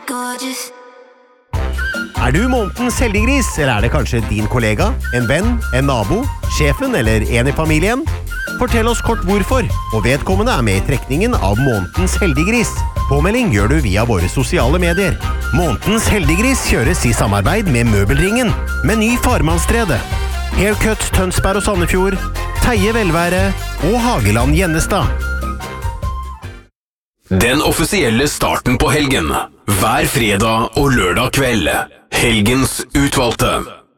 gorgeous. Du månedens heldiggris, eller det kanskje din kollega, en venn, en nabo, sjefen eller en I familien? Fortell oss kort hvorfor, og vedkommende med I trekningen av månedens heldiggris. Påmelding gjør du via våre sosiale medier. Månedens heldiggris kjøres I samarbeid med Møbelringen, Meny Farmannstredet, Haircut Tønsberg og Sandefjord, Teie Velvære og Hageland Gjennestad. Den offisielle starten på helgen. Hver fredag og lørdag kveld. Helgens utvalgte.